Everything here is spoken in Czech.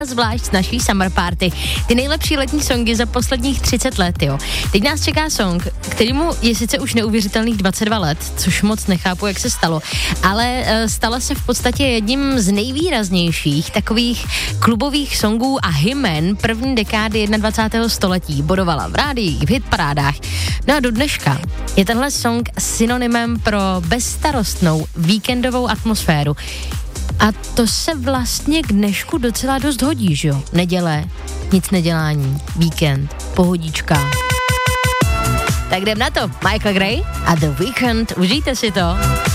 zvlášť z naší Summer Party. Ty nejlepší letní songy za posledních 30 let, jo. Teď nás čeká song, kterýmu je sice už neuvěřitelných 22 let, což moc nechápu, jak se stalo, ale stala se v podstatě jedním z nejvýraznějších takových klubových songů a hymen první dekády 21. století. Bodovala v rádiích, v hitparádách. No a do dneška je tenhle song synonymem pro bezstarostnou víkendovou atmosféru. A to se vlastně k dnešku docela dost hodí, že jo? Neděle, nic nedělání, víkend, pohodička. Tak jdem na to. Michael Gray a The Weeknd, užijte si to.